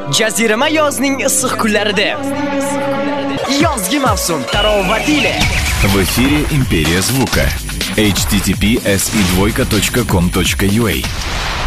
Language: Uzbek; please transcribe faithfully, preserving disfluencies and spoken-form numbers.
Jazirama yozning issiq kunlarida. Yozgi mavsum tarovatiyle. В эфире Империя звука. эйч ти ти пи эс и двойка точка ком точка ю а